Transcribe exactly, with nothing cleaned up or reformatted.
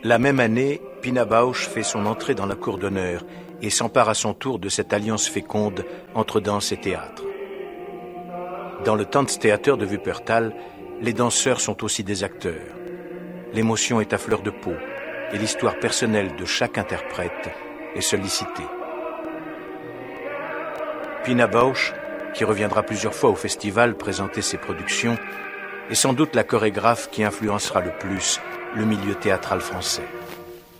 La même année, Pina Bausch fait son entrée dans la cour d'honneur et s'empare à son tour de cette alliance féconde entre danse et théâtre. Dans le Tanztheater de Wuppertal, les danseurs sont aussi des acteurs. L'émotion est à fleur de peau et l'histoire personnelle de chaque interprète est sollicitée. Pina Bausch, qui reviendra plusieurs fois au festival présenter ses productions, est sans doute la chorégraphe qui influencera le plus le milieu théâtral français.